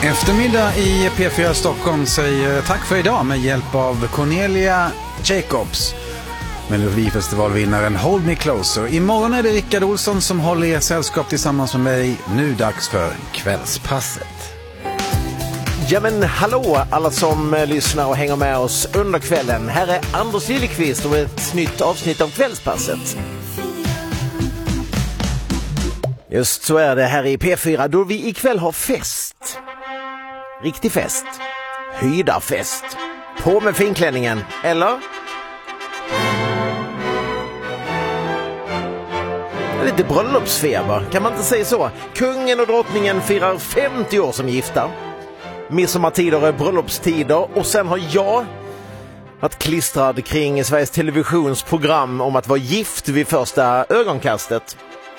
Eftermiddag i P4 Stockholm säger tack för idag med hjälp av Cornelia Jacobs, Melodifestivalvinnaren Hold Me Closer. Imorgon är det Rickard Olsson som håller er sällskap tillsammans med mig. Nu dags för Kvällspasset. Ja men hallå alla som lyssnar och hänger med oss under kvällen. Här är Anders Lillekvist och ett nytt avsnitt av Kvällspasset. Just så är det här i P4 då vi ikväll har fest. Riktig fest. Höjdarfest. På med finklänningen, eller? Lite bröllopsfeber, kan man inte säga så? Kungen och drottningen firar 50 år som gifta. Midsommartider är bröllopstider och sen har jag varit klistrad kring Sveriges Televisions program om att vara gift vid första ögonkastet.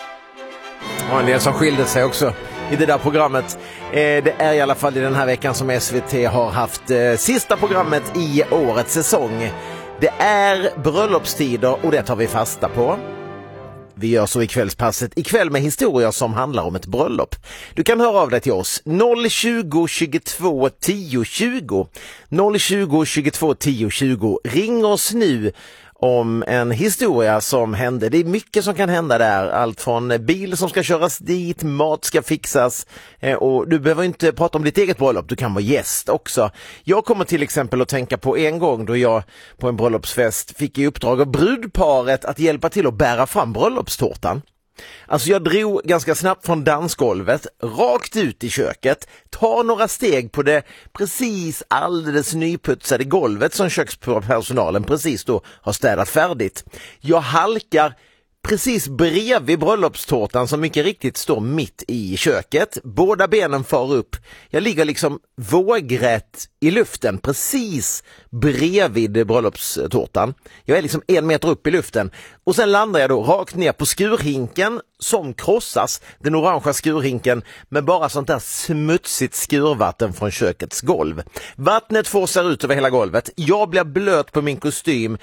Och en del som skilde sig också i det där programmet. Det är i alla fall i den här veckan som SVT har haft sista programmet i årets säsong. Det är bröllopstider och det tar vi fasta på. Vi gör så i Kvällspasset ikväll med historier som handlar om ett bröllop. Du kan höra av dig till oss 020 22 10 20 020 22 10 20. Ring oss nu om en historia som hände. Det är mycket som kan hända där. Allt från bil som ska köras dit, mat ska fixas och du behöver inte prata om ditt eget bröllop. Du kan vara gäst också. Jag kommer till exempel att tänka på en gång då jag på en bröllopsfest fick i uppdrag av brudparet att hjälpa till att bära fram bröllopstårtan. Alltså jag drog ganska snabbt från dansgolvet rakt ut i köket, tar några steg på det precis alldeles nyputsade golvet som kökspersonalen precis då har städat färdigt. Jag halkar precis bredvid bröllopstårtan som mycket riktigt står mitt i köket. Båda benen far upp. Jag ligger liksom vågrätt i luften precis bredvid bröllopstårtan. Jag är liksom 1 meter upp i luften. Och sen landar jag då rakt ner på skurhinken som krossas. Den orangea skurhinken med bara sånt där smutsigt skurvatten från kökets golv. Vattnet forsar ut över hela golvet. Jag blir blöt på min kostym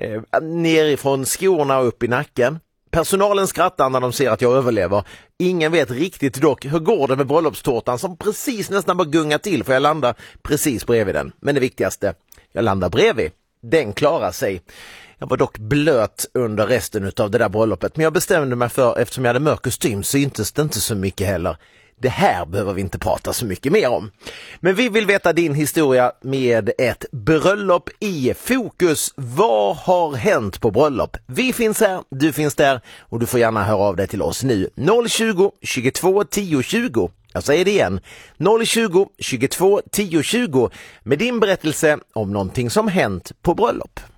nerifrån skorna och upp i nacken. Personalen skrattar när de ser att jag överlever. Ingen vet riktigt dock hur går det med bröllopstårtan som precis nästan bara gungar till för jag landar precis bredvid den. Men det viktigaste, jag landar bredvid. Den klarar sig. Jag var dock blöt under resten av det där bröllopet. Men jag bestämde mig för, eftersom jag hade mörk kostym så syntes det inte så mycket heller. Det här behöver vi inte prata så mycket mer om. Men vi vill veta din historia med ett bröllop i fokus. Vad har hänt på bröllop? Vi finns här, du finns där och du får gärna höra av dig till oss nu. 020 22 10 20. Jag säger det igen. 020 22 10 20 med din berättelse om någonting som hänt på bröllop.